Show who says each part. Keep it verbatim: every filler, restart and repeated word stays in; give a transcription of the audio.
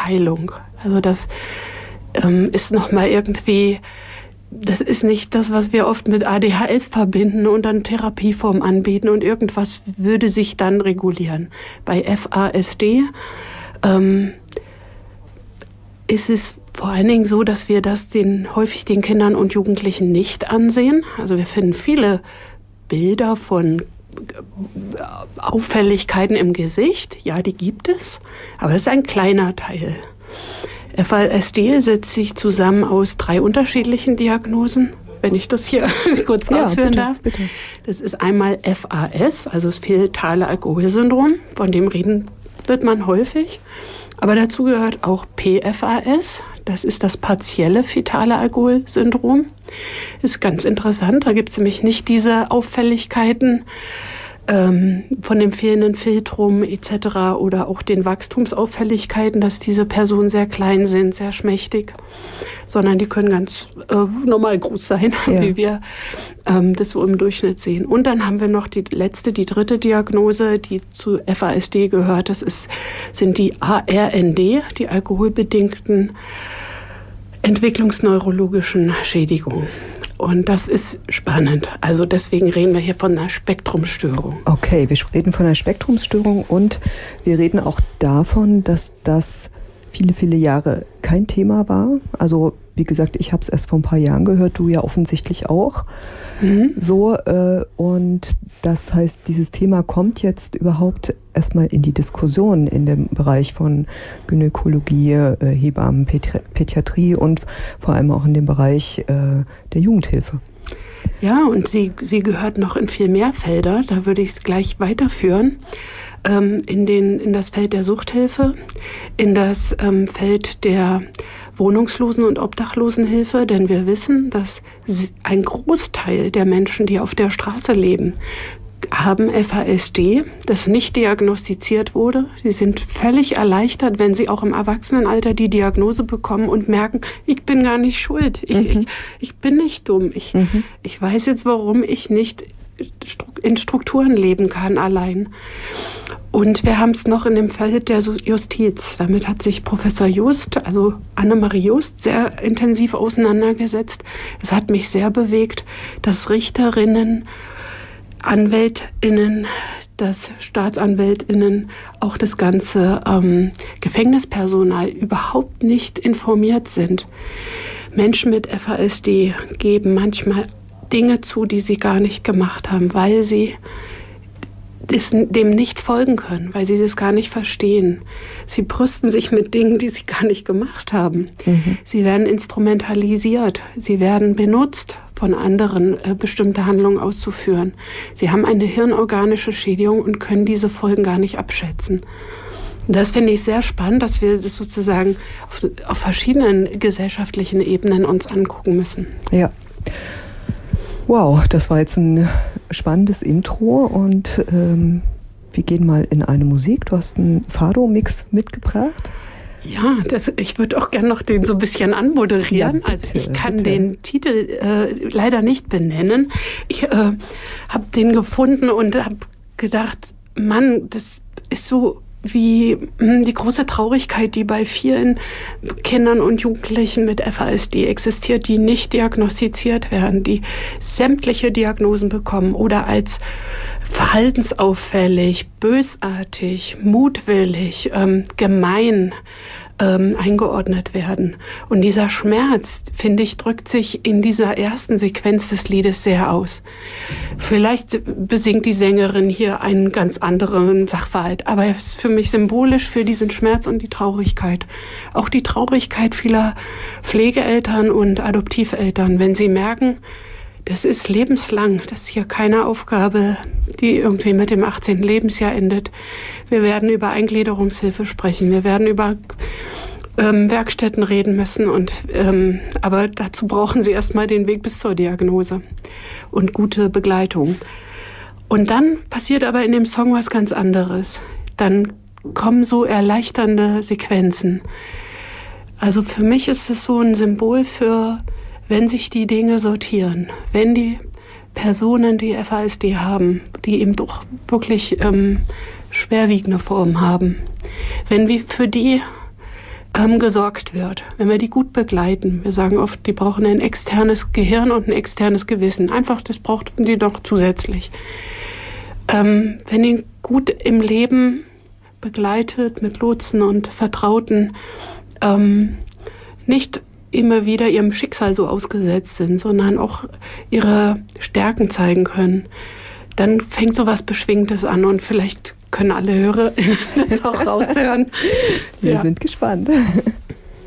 Speaker 1: Heilung. Also das ähm, ist nochmal irgendwie, das ist nicht das, was wir oft mit A D H S verbinden und dann Therapieform anbieten und irgendwas würde sich dann regulieren. Bei F A S D ähm, ist es vor allen Dingen so, dass wir das den, häufig den Kindern und Jugendlichen nicht ansehen. Also wir finden viele Bilder von Auffälligkeiten im Gesicht, ja, die gibt es, aber das ist ein kleiner Teil. F A S D setzt sich zusammen aus drei unterschiedlichen Diagnosen, wenn ich das hier kurz
Speaker 2: ja,
Speaker 1: ausführen
Speaker 2: bitte,
Speaker 1: darf.
Speaker 2: Bitte.
Speaker 1: Das ist einmal F A S, also das fetale Alkoholsyndrom, von dem redet man häufig. Aber dazu gehört auch P F A S, das ist das partielle fetale Alkoholsyndrom. Ist ganz interessant, da gibt es nämlich nicht diese Auffälligkeiten ähm, von dem fehlenden Filtrum et cetera oder auch den Wachstumsauffälligkeiten, dass diese Personen sehr klein sind, sehr schmächtig, sondern die können ganz äh, normal groß sein, ja. wie wir ähm, das so im Durchschnitt sehen. Und dann haben wir noch die letzte, die dritte Diagnose, die zu F A S D gehört. Das ist, sind die A R N D, die alkoholbedingten entwicklungsneurologischen Schädigungen. Und das ist spannend. Also deswegen reden wir hier von einer Spektrumstörung.
Speaker 2: Okay, wir reden von einer Spektrumstörung und wir reden auch davon, dass das viele, viele Jahre kein Thema war. Also wie gesagt, ich habe es erst vor ein paar Jahren gehört, du ja offensichtlich auch. Mhm. So, äh, und das heißt, dieses Thema kommt jetzt überhaupt erstmal in die Diskussion in dem Bereich von Gynäkologie, äh, Hebammen, Pädi- Pädiatrie und vor allem auch in dem Bereich äh, der Jugendhilfe.
Speaker 1: Ja, und sie, sie gehört noch in viel mehr Felder, da würde ich es gleich weiterführen. Ähm, in, den, in das Feld der Suchthilfe, in das ähm, Feld der Wohnungslosen- und Obdachlosenhilfe, denn wir wissen, dass ein Großteil der Menschen, die auf der Straße leben, haben F A S D, das nicht diagnostiziert wurde. Sie sind völlig erleichtert, wenn sie auch im Erwachsenenalter die Diagnose bekommen und merken, ich bin gar nicht schuld, ich, mhm. ich, ich bin nicht dumm, ich, mhm. ich weiß jetzt, warum ich nicht in Strukturen leben kann allein. Und wir haben es noch in dem Feld der Justiz. Damit hat sich Professor Just, also Annemarie Just, sehr intensiv auseinandergesetzt. Es hat mich sehr bewegt, dass Richterinnen, AnwältInnen, dass StaatsanwältInnen, auch das ganze ähm, Gefängnispersonal überhaupt nicht informiert sind. Menschen mit F A S D geben manchmal Dinge zu, die sie gar nicht gemacht haben, weil sie dem nicht folgen können, weil sie das gar nicht verstehen. Sie brüsten sich mit Dingen, die sie gar nicht gemacht haben. Mhm. Sie werden instrumentalisiert, sie werden benutzt von anderen, äh, bestimmte Handlungen auszuführen. Sie haben eine hirnorganische Schädigung und können diese Folgen gar nicht abschätzen. Und das finde ich sehr spannend, dass wir das sozusagen auf, auf verschiedenen gesellschaftlichen Ebenen uns angucken müssen.
Speaker 2: Ja. Wow, das war jetzt ein spannendes Intro und ähm, wir gehen mal in eine Musik. Du hast einen Fado-Mix mitgebracht.
Speaker 1: Ja, das, ich würde auch gerne noch den so ein bisschen anmoderieren. Ja, bitte, also ich kann bitte. den Titel äh, leider nicht benennen. Ich äh, habe den gefunden und habe gedacht, Mann, das ist so wie die große Traurigkeit, die bei vielen Kindern und Jugendlichen mit F A S D existiert, die nicht diagnostiziert werden, die sämtliche Diagnosen bekommen oder als verhaltensauffällig, bösartig, mutwillig, ähm, gemein ähm, eingeordnet werden. Und dieser Schmerz, finde ich, drückt sich in dieser ersten Sequenz des Liedes sehr aus. Vielleicht besingt die Sängerin hier einen ganz anderen Sachverhalt, aber es ist für mich symbolisch für diesen Schmerz und die Traurigkeit. Auch die Traurigkeit vieler Pflegeeltern und Adoptiveltern, wenn sie merken, das ist lebenslang, das ist hier keine Aufgabe, die irgendwie mit dem achtzehnten Lebensjahr endet. Wir werden über Eingliederungshilfe sprechen, wir werden über ähm, Werkstätten reden müssen, und, ähm, aber dazu brauchen sie erstmal den Weg bis zur Diagnose und gute Begleitung. Und dann passiert aber in dem Song was ganz anderes. Dann kommen so erleichternde Sequenzen. Also für mich ist es so ein Symbol für, wenn sich die Dinge sortieren, wenn die Personen, die F A S D haben, die eben doch wirklich ähm, schwerwiegende Formen haben, wenn wir für die ähm, gesorgt wird, wenn wir die gut begleiten. Wir sagen oft, die brauchen ein externes Gehirn und ein externes Gewissen. Einfach, das brauchten die noch zusätzlich. Ähm, wenn ihr gut im Leben begleitet mit Lotsen und Vertrauten, ähm, nicht immer wieder ihrem Schicksal so ausgesetzt sind, sondern auch ihre Stärken zeigen können, dann fängt so was Beschwingtes an und vielleicht können alle Hörer das auch raushören.
Speaker 2: Wir ja. sind gespannt.